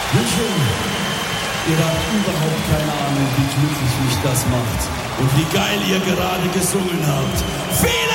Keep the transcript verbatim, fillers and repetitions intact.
Wünschen, ihr habt überhaupt keine Ahnung, wie glücklich mich das macht und wie geil ihr gerade gesungen habt. Vielen